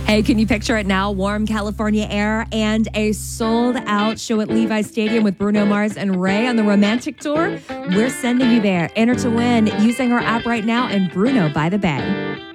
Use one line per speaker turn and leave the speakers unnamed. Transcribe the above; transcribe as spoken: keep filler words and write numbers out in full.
Hey, can you picture it now? Warm California air and a sold-out show at Levi's Stadium with Bruno Mars and Ray on the Romantic Tour. We're sending you there. Enter to win using our app right now and Bruno by the Bay.